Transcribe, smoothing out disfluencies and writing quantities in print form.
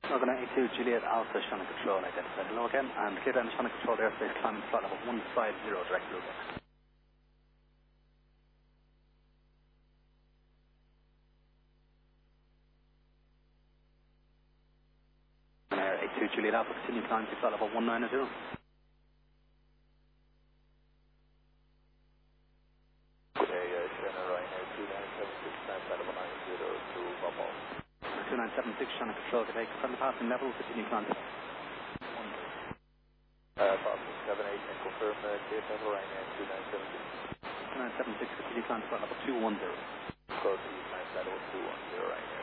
Logan 82 Juliet Alpha, Shannon Control, identified hello again, and clear down Shannon Control airspace, climbing flight level 150, direct route. 82 Juliet Alpha, continue climb to flight level 190. Shannon Ryanair 2976, climb flight level 90 to Papa. 2976 Shannon Control, to take from the passing level, continue climb to Passing 78 and confirm clear level Ryanair 2976. 2976, continue climb to flight level 210. Code to climb flight level 210 Ryanair.